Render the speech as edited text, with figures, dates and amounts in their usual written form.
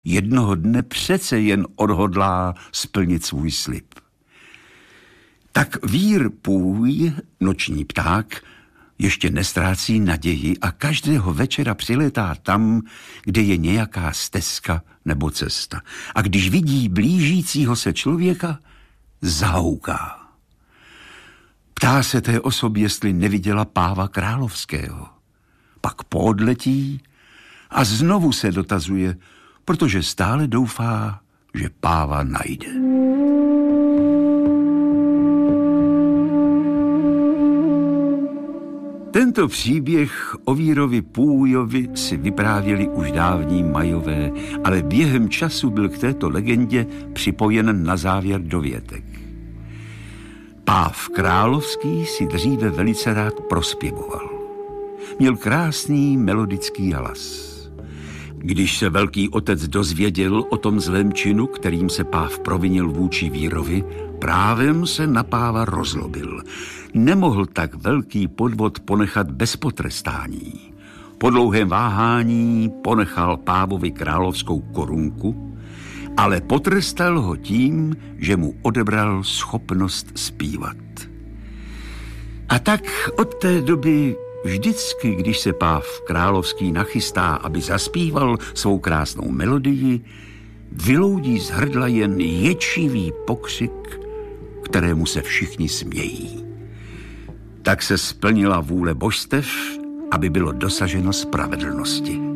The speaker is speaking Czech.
Jednoho dne přece jen odhodlá splnit svůj slib. Tak vír půj, noční pták, ještě nestrácí naději a každého večera přiletá tam, kde je nějaká stezka nebo cesta. A když vidí blížícího se člověka, zahouká. Ptá se té osoby, jestli neviděla páva královského. Pak poodletí a znovu se dotazuje, protože stále doufá, že páva najde. Tento příběh o vírovi Půjovi si vyprávěli už dávní Majové, ale během času byl k této legendě připojen na závěr dovětek. Páv královský si dříve velice rád prospěvoval. Měl krásný melodický hlas. Když se velký otec dozvěděl o tom zlém činu, kterým se páv provinil vůči vírovi, právem se na páva rozlobil. Nemohl tak velký podvod ponechat bez potrestání. Po dlouhém váhání ponechal pávovi královskou korunku, ale potrestal ho tím, že mu odebral schopnost zpívat. A tak od té doby vždycky, když se páv královský nachystá, aby zaspíval svou krásnou melodii, vyloudí z hrdla jen ječivý pokřik, kterému se všichni smějí. Tak se splnila vůle božstev, aby bylo dosaženo spravedlnosti.